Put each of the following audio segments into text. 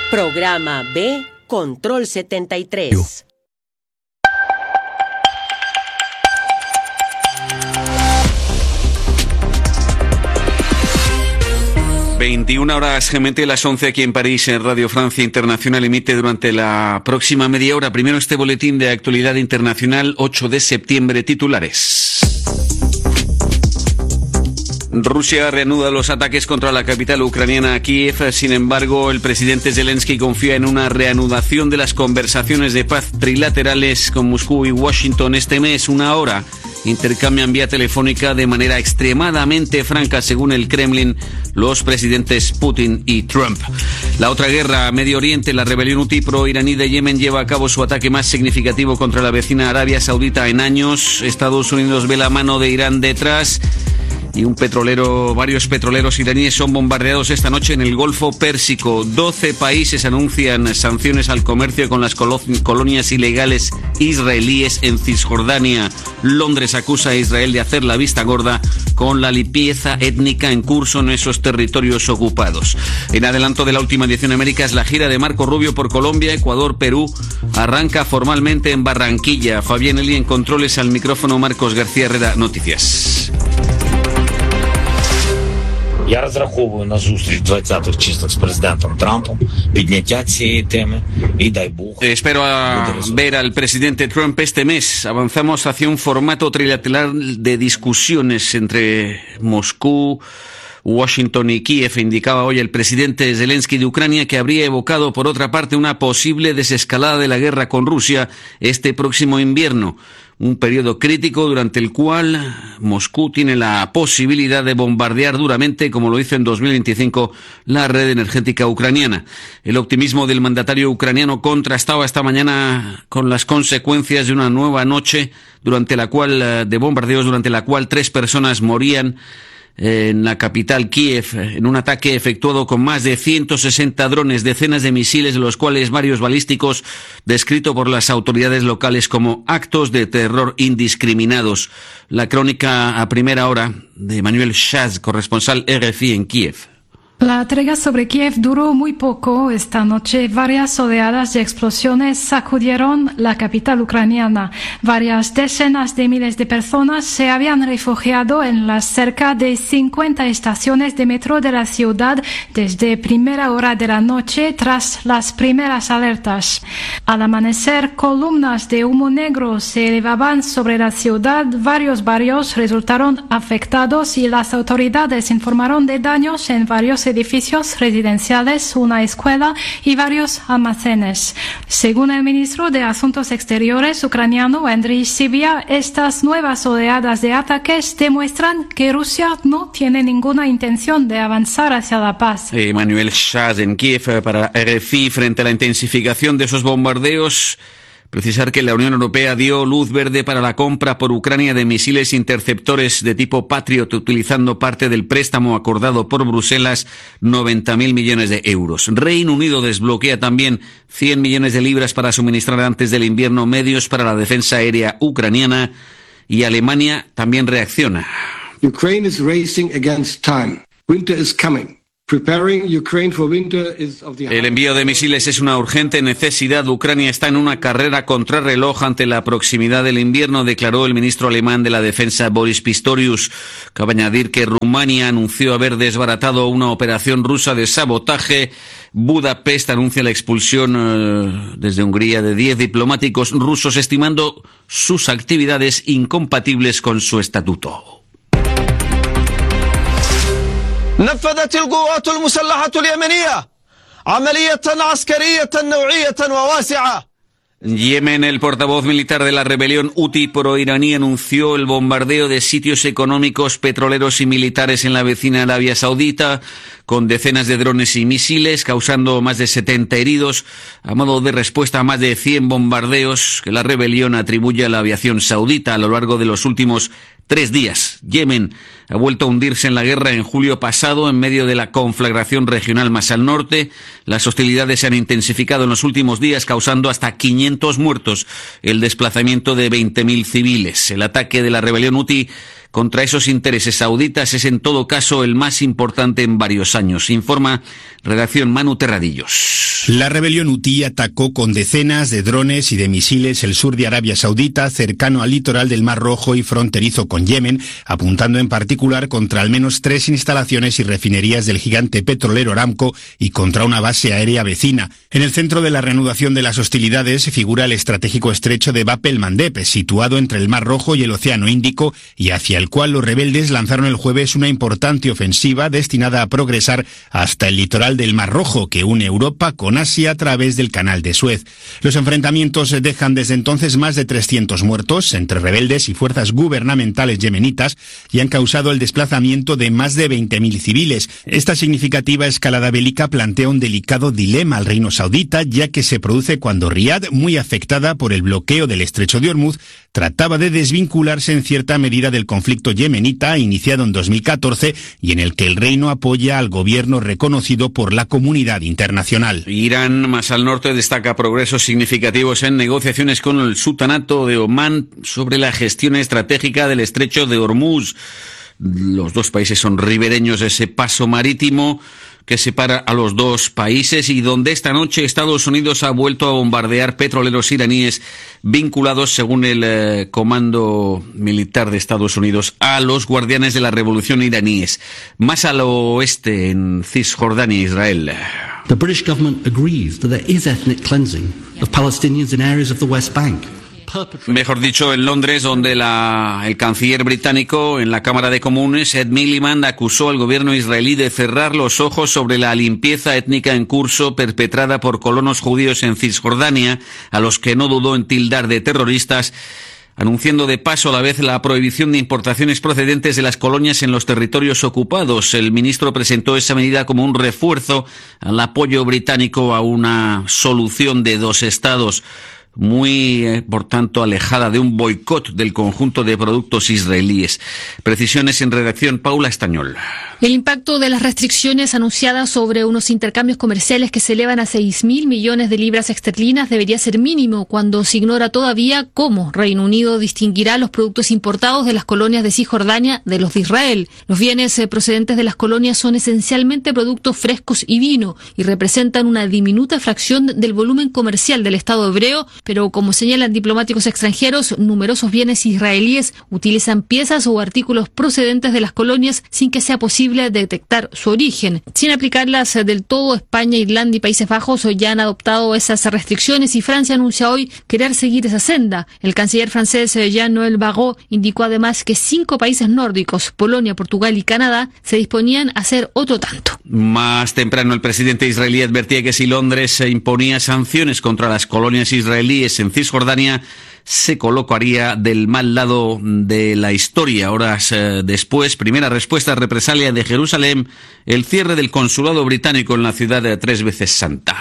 Programa B, Control 73. 21 horas GMT, las 11 aquí en París, en Radio Francia Internacional emite durante la próxima media hora. Primero este boletín de actualidad internacional, 8 de septiembre, titulares. Rusia reanuda los ataques contra la capital ucraniana, Kiev. Sin embargo, el presidente Zelensky confía en una reanudación de las conversaciones de paz trilaterales con Moscú y Washington este mes. Una hora intercambian vía telefónica de manera extremadamente franca, según el Kremlin, los presidentes Putin y Trump. La otra guerra, Medio Oriente, la rebelión hutí pro-iraní de Yemen lleva a cabo su ataque más significativo contra la vecina Arabia Saudita en años. Estados Unidos ve la mano de Irán detrás. Y varios petroleros iraníes son bombardeados esta noche en el Golfo Pérsico. 12 países anuncian sanciones al comercio con las colonias ilegales israelíes en Cisjordania. Londres acusa a Israel de hacer la vista gorda con la limpieza étnica en curso en esos territorios ocupados. En adelanto de la última edición de Américas, la gira de Marco Rubio por Colombia, Ecuador, Perú arranca formalmente en Barranquilla. Fabián Eli en controles, al micrófono Marcos García Herrera, Noticias. Я розраховую на зустріч 20-х числах з президентом Трампом, підняття цієї теми і дай Бог. Espero ver al presidente Trump este mes. Avanzamos hacia un formato trilateral de discusiones entre Moscú, Washington y Kiev, indicaba hoy el presidente Zelensky de Ucrania, que habría evocado por otra parte una posible desescalada de la guerra con Rusia este próximo invierno. Un periodo crítico durante el cual Moscú tiene la posibilidad de bombardear duramente, como lo hizo en 2025, la red energética ucraniana. El optimismo del mandatario ucraniano contrastaba esta mañana con las consecuencias de una nueva noche de bombardeos durante la cual 3 personas morían en la capital Kiev, en un ataque efectuado con más de 160 drones, decenas de misiles, de los cuales varios balísticos, descrito por las autoridades locales como actos de terror indiscriminados. La crónica a primera hora de Manuel Schaz, corresponsal RFI en Kiev. La tregua sobre Kiev duró muy poco. Esta noche varias oleadas de explosiones sacudieron la capital ucraniana. Varias decenas de miles de personas se habían refugiado en las cerca de 50 estaciones de metro de la ciudad desde primera hora de la noche tras las primeras alertas. Al amanecer, columnas de humo negro se elevaban sobre la ciudad. Varios barrios resultaron afectados y las autoridades informaron de daños en varios edificios residenciales, una escuela y varios almacenes. Según el ministro de Asuntos Exteriores ucraniano, Andriy Sybiha, estas nuevas oleadas de ataques demuestran que Rusia no tiene ninguna intención de avanzar hacia la paz. Manuel Schaz en Kiev para RFI. Frente a la intensificación de esos bombardeos, precisar que la Unión Europea dio luz verde para la compra por Ucrania de misiles interceptores de tipo Patriot, utilizando parte del préstamo acordado por Bruselas, 90.000 millones de euros. Reino Unido desbloquea también 100 millones de libras para suministrar antes del invierno medios para la defensa aérea ucraniana, y Alemania también reacciona. Ukraine is racing against time. Winter is coming. El envío de misiles es una urgente necesidad. Ucrania está en una carrera contrarreloj ante la proximidad del invierno, declaró el ministro alemán de la Defensa, Boris Pistorius. Cabe añadir que Rumania anunció haber desbaratado una operación rusa de sabotaje. Budapest anuncia la expulsión desde Hungría de 10 diplomáticos rusos, estimando sus actividades incompatibles con su estatuto. نفذت القوات المسلحة اليمنية عملية عسكرية نوعية وواسعة. Yemen, el portavoz militar de la rebelión hutí pro-iraní anunció el bombardeo de sitios económicos, petroleros y militares en la vecina Arabia Saudita, con decenas de drones y misiles, causando más de 70 heridos, a modo de respuesta a más de 100 bombardeos que la rebelión atribuye a la aviación saudita a lo largo de los últimos 3 días. Yemen ha vuelto a hundirse en la guerra en julio pasado en medio de la conflagración regional más al norte. Las hostilidades se han intensificado en los últimos días, causando hasta 500 muertos, el desplazamiento de 20.000 civiles. El ataque de la rebelión hutí contra esos intereses sauditas es en todo caso el más importante en varios años, informa redacción Manu Terradillos. La rebelión hutí atacó con decenas de drones y de misiles el sur de Arabia Saudita, cercano al litoral del Mar Rojo y fronterizo con Yemen, apuntando en particular contra al menos 3 instalaciones y refinerías del gigante petrolero Aramco y contra una base aérea vecina. En el centro de la reanudación de las hostilidades figura el estratégico estrecho de Bab el-Mandeb, situado entre el Mar Rojo y el Océano Índico, y hacia el cual los rebeldes lanzaron el jueves una importante ofensiva destinada a progresar hasta el litoral del Mar Rojo, que une Europa con Asia a través del Canal de Suez. Los enfrentamientos dejan desde entonces más de 300 muertos entre rebeldes y fuerzas gubernamentales yemenitas y han causado el desplazamiento de más de 20.000 civiles. Esta significativa escalada bélica plantea un delicado dilema al reino saudita, ya que se produce cuando Riad, muy afectada por el bloqueo del estrecho de Hormuz, trataba de desvincularse en cierta medida del conflicto yemenita iniciado en 2014 y en el que el reino apoya al gobierno reconocido por la comunidad internacional. Irán, más al norte, destaca progresos significativos en negociaciones con el sultanato de Omán sobre la gestión estratégica del estrecho de Hormuz. Los dos países son ribereños de ese paso marítimo que separa a los dos países y donde esta noche Estados Unidos ha vuelto a bombardear petroleros iraníes vinculados, según el Comando Militar de Estados Unidos, a los guardianes de la revolución iraníes. Más al oeste, en Cisjordania, Israel. The British government agrees that there is ethnic cleansing of Palestinians in areas of the West Bank. Mejor dicho, en Londres, donde el canciller británico en la Cámara de Comunes, Ed Miliband, acusó al gobierno israelí de cerrar los ojos sobre la limpieza étnica en curso perpetrada por colonos judíos en Cisjordania, a los que no dudó en tildar de terroristas, anunciando de paso a la vez la prohibición de importaciones procedentes de las colonias en los territorios ocupados. El ministro presentó esa medida como un refuerzo al apoyo británico a una solución de dos estados, muy, por tanto, alejada de un boicot del conjunto de productos israelíes. Precisiones en redacción, Paula Estañol. El impacto de las restricciones anunciadas sobre unos intercambios comerciales que se elevan a 6.000 millones de libras esterlinas debería ser mínimo cuando se ignora todavía cómo Reino Unido distinguirá los productos importados de las colonias de Cisjordania de los de Israel. Los bienes procedentes de las colonias son esencialmente productos frescos y vino y representan una diminuta fracción del volumen comercial del Estado hebreo, pero como señalan diplomáticos extranjeros, numerosos bienes israelíes utilizan piezas o artículos procedentes de las colonias sin que sea posible detectar su origen. Sin aplicarlas del todo, España, Irlanda y Países Bajos ya han adoptado esas restricciones y Francia anuncia hoy querer seguir esa senda. El canciller francés Jean-Noël Barrot indicó además que 5 países nórdicos, Polonia, Portugal y Canadá, se disponían a hacer otro tanto. Más temprano, el presidente israelí advertía que si Londres imponía sanciones contra las colonias israelíes en Cisjordania, se colocaría del mal lado de la historia. Horas después, primera respuesta represalia de Jerusalén, el cierre del consulado británico en la ciudad de 3 veces santa.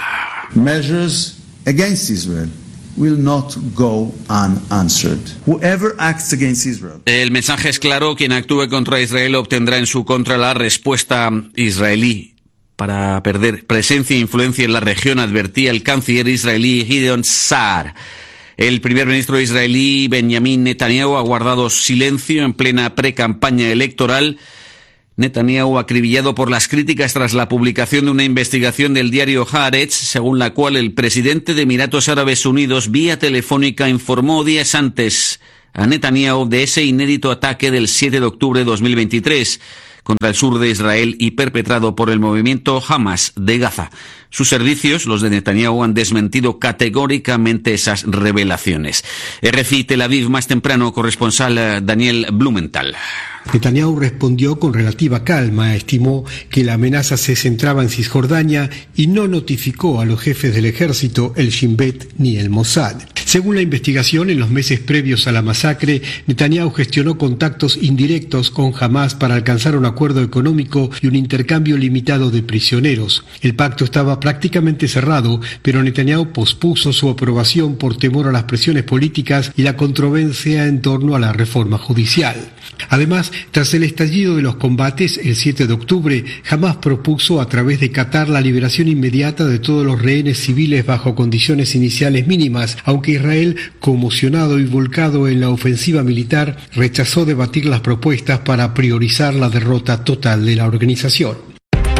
Measures against Israel will not go unanswered. Whoever acts against Israel. El mensaje es claro: quien actúe contra Israel obtendrá en su contra la respuesta israelí. Para perder presencia e influencia en la región, advertía el canciller israelí Gideon Saar. El primer ministro israelí Benjamin Netanyahu ha guardado silencio en plena precampaña electoral. Netanyahu acribillado por las críticas tras la publicación de una investigación del diario Haaretz, según la cual el presidente de Emiratos Árabes Unidos, vía telefónica, informó días antes a Netanyahu de ese inédito ataque del 7 de octubre de 2023 contra el sur de Israel y perpetrado por el movimiento Hamas de Gaza. Sus servicios, los de Netanyahu, han desmentido categóricamente esas revelaciones. RFI Tel Aviv, más temprano, corresponsal Daniel Blumenthal. Netanyahu respondió con relativa calma, estimó que la amenaza se centraba en Cisjordania y no notificó a los jefes del ejército, el Shin Bet ni el Mossad. Según la investigación, en los meses previos a la masacre, Netanyahu gestionó contactos indirectos con Hamas para alcanzar un acuerdo económico y un intercambio limitado de prisioneros. El pacto estaba prácticamente cerrado, pero Netanyahu pospuso su aprobación por temor a las presiones políticas y la controversia en torno a la reforma judicial. Además, tras el estallido de los combates el 7 de octubre, Hamás propuso a través de Qatar la liberación inmediata de todos los rehenes civiles bajo condiciones iniciales mínimas, aunque Israel, conmocionado y volcado en la ofensiva militar, rechazó debatir las propuestas para priorizar la derrota total de la organización.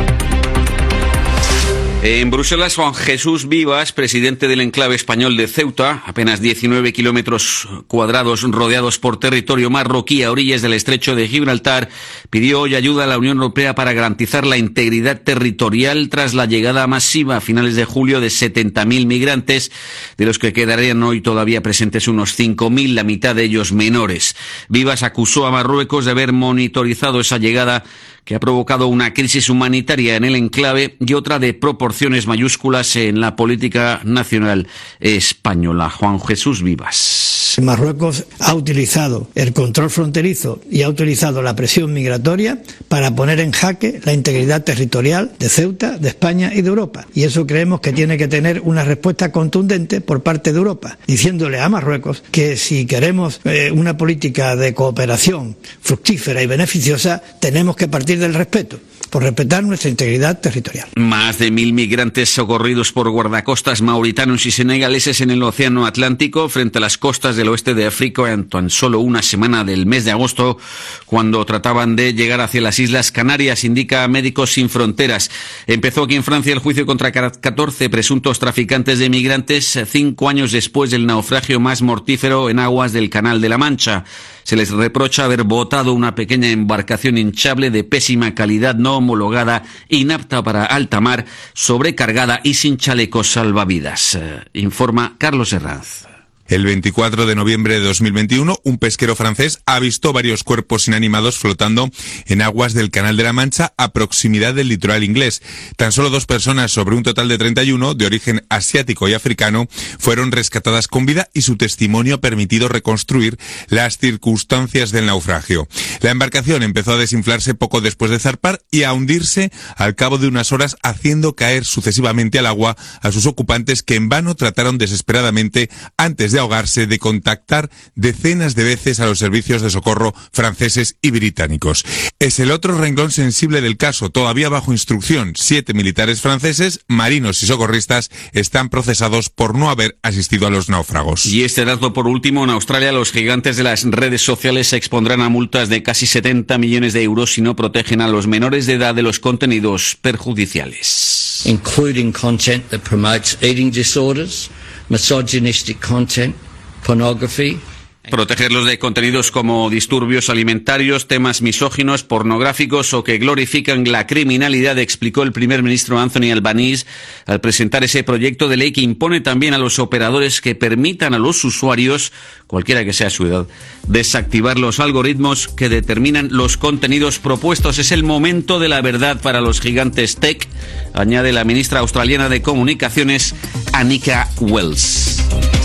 En Bruselas, Juan Jesús Vivas, presidente del enclave español de Ceuta, apenas 19 kilómetros cuadrados rodeados por territorio marroquí a orillas del estrecho de Gibraltar, pidió hoy ayuda a la Unión Europea para garantizar la integridad territorial tras la llegada masiva a finales de julio de 70.000 migrantes, de los que quedarían hoy todavía presentes unos 5.000, la mitad de ellos menores. Vivas acusó a Marruecos de haber monitorizado esa llegada, que ha provocado una crisis humanitaria en el enclave y otra de proporciones mayúsculas en la política nacional española. Juan Jesús Vivas. Marruecos ha utilizado el control fronterizo y ha utilizado la presión migratoria para poner en jaque la integridad territorial de Ceuta, de España y de Europa. Y eso creemos que tiene que tener una respuesta contundente por parte de Europa, diciéndole a Marruecos que si queremos una política de cooperación fructífera y beneficiosa, tenemos que partir del respeto, por respetar nuestra integridad territorial. Más de 1.000 migrantes socorridos por guardacostas mauritanos y senegaleses en el Océano Atlántico frente a las costas del oeste de África en tan solo una semana del mes de agosto, cuando trataban de llegar hacia las Islas Canarias, indica Médicos Sin Fronteras. Empezó aquí en Francia el juicio contra 14 presuntos traficantes de migrantes 5 años después del naufragio más mortífero en aguas del Canal de la Mancha. Se les reprocha haber botado una pequeña embarcación hinchable de pésima calidad, no homologada, inapta para alta mar, sobrecargada y sin chalecos salvavidas. Informa Carlos Herranz. El 24 de noviembre de 2021, un pesquero francés avistó varios cuerpos inanimados flotando en aguas del Canal de la Mancha a proximidad del litoral inglés. Tan solo 2 personas sobre un total de 31 de origen asiático y africano fueron rescatadas con vida y su testimonio ha permitido reconstruir las circunstancias del naufragio. La embarcación empezó a desinflarse poco después de zarpar y a hundirse al cabo de unas horas, haciendo caer sucesivamente al agua a sus ocupantes, que en vano trataron desesperadamente, antes de ahogarse, de contactar decenas de veces a los servicios de socorro franceses y británicos. Es el otro renglón sensible del caso, todavía bajo instrucción. 7 militares franceses, marinos y socorristas están procesados por no haber asistido a los náufragos. Y este dato por último: en Australia los gigantes de las redes sociales se expondrán a multas de casi 70 millones de euros si no protegen a los menores de edad de los contenidos perjudiciales. Including content that promotes eating disorders, misogynistic content, pornography. Protegerlos de contenidos como disturbios alimentarios, temas misóginos, pornográficos o que glorifican la criminalidad, explicó el primer ministro Anthony Albanese al presentar ese proyecto de ley que impone también a los operadores que permitan a los usuarios, cualquiera que sea su edad, desactivar los algoritmos que determinan los contenidos propuestos. Es el momento de la verdad para los gigantes tech, añade la ministra australiana de Comunicaciones, Anika Wells.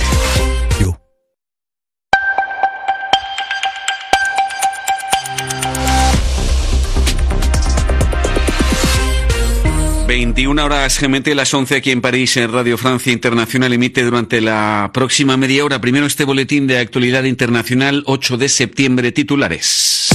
21 horas GMT, las 11 aquí en París. En Radio Francia Internacional emite durante la próxima media hora primero este boletín de actualidad internacional, 8 de septiembre, titulares.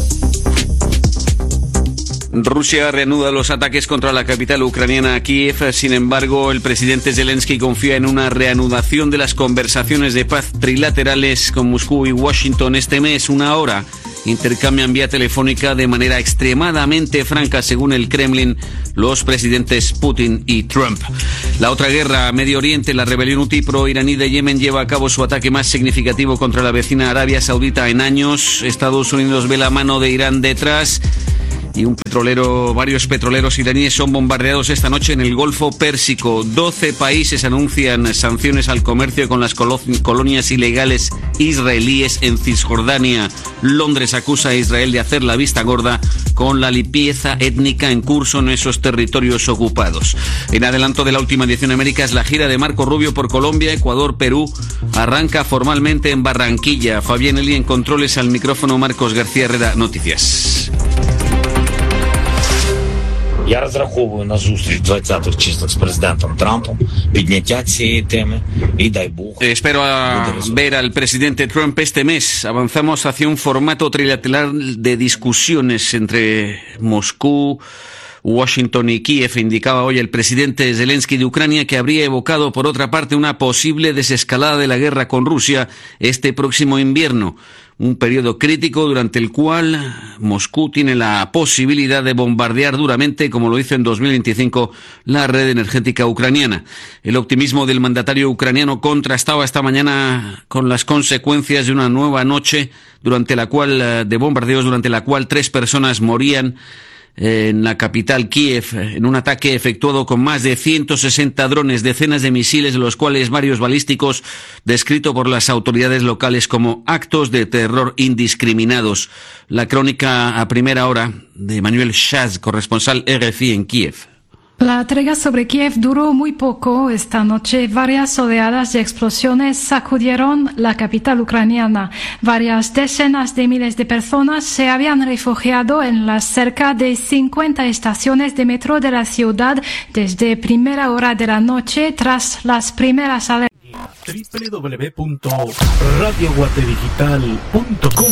Rusia reanuda los ataques contra la capital ucraniana, Kiev. Sin embargo, el presidente Zelensky confía en una reanudación de las conversaciones de paz trilaterales con Moscú y Washington este mes. Una hora intercambian vía telefónica de manera extremadamente franca, según el Kremlin, los presidentes Putin y Trump. La otra guerra, Medio Oriente, la rebelión hutí pro-iraní de Yemen lleva a cabo su ataque más significativo contra la vecina Arabia Saudita en años. Estados Unidos ve la mano de Irán detrás. Y varios petroleros iraníes son bombardeados esta noche en el Golfo Pérsico. 12 países anuncian sanciones al comercio con las colonias ilegales israelíes en Cisjordania. Londres acusa a Israel de hacer la vista gorda con la limpieza étnica en curso en esos territorios ocupados. En adelanto de la última edición de Américas, la gira de Marco Rubio por Colombia, Ecuador, Perú arranca formalmente en Barranquilla. Fabián Eli en controles, al micrófono Marcos García Reda. Noticias. Я розраховую на зустріч 20-х числах з президентом Трампом, підняття цієї теми і дай Бог. Espero ver al presidente Trump este mes. Avanzamos hacia un formato trilateral de discusiones entre Moscú, Washington y Kiev. Indicaba hoy el presidente Zelensky de Ucrania que habría evocado, por otra parte, una posible desescalada de la guerra con Rusia este próximo invierno. Un periodo crítico durante el cual Moscú tiene la posibilidad de bombardear duramente, como lo hizo en 2025, la red energética ucraniana. El optimismo del mandatario ucraniano contrastaba esta mañana con las consecuencias de una nueva noche de bombardeos durante la cual 3 personas morían en la capital Kiev, en un ataque efectuado con más de 160 drones, decenas de misiles, de los cuales varios balísticos, descrito por las autoridades locales como actos de terror indiscriminados. La crónica a primera hora de Manuel Shaz, corresponsal RFI en Kiev. La trega sobre Kiev duró muy poco. Esta noche varias oleadas de explosiones sacudieron la capital ucraniana. Varias decenas de miles de personas se habían refugiado en las cerca de 50 estaciones de metro de la ciudad desde primera hora de la noche tras las primeras alertas. www.radioguatedigital.com.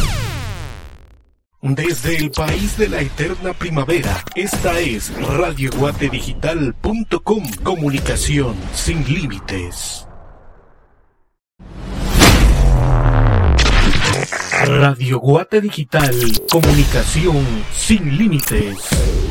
Desde el país de la eterna primavera, esta es radioguatedigital.com. Comunicación sin límites. Radio Guate Digital, comunicación sin límites.